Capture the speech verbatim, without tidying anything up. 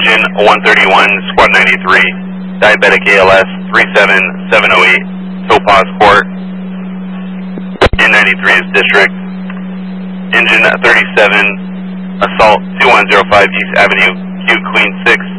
Engine one thirty-one, Squad ninety-three, Diabetic A L S three seven seven oh eight, Topaz Court, N ninety-three is District. Engine thirty-seven, Assault two one zero five, East Avenue, Q Queen six,